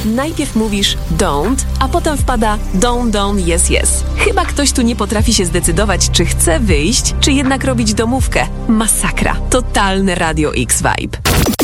Najpierw mówisz don't, a potem wpada don't, yes. Chyba ktoś tu nie potrafi się zdecydować, czy chce wyjść, czy jednak robić domówkę. Masakra. Totalne Radio X Vibe.